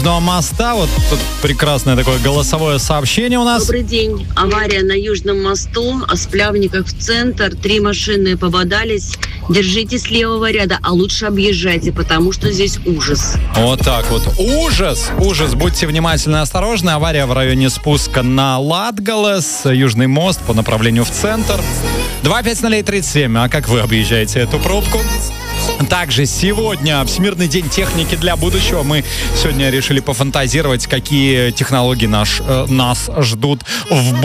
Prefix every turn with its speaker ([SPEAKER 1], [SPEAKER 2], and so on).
[SPEAKER 1] моста. Вот тут прекрасное такое голосовое сообщение у нас.
[SPEAKER 2] Добрый день. Авария на Южном мосту. С Плавников в центр. 3 машины пободались. Держитесь левого ряда, а лучше объезжайте, потому что здесь ужас.
[SPEAKER 1] Вот так вот. Ужас! Ужас. Будьте внимательны и осторожны. Авария в районе спуска на Латгалес. Южный мост по направлению в центр. 25037. А как вы объезжаете эту пробку? Также сегодня Всемирный день техники для будущего. Мы сегодня решили пофантазировать, какие технологии нас ждут в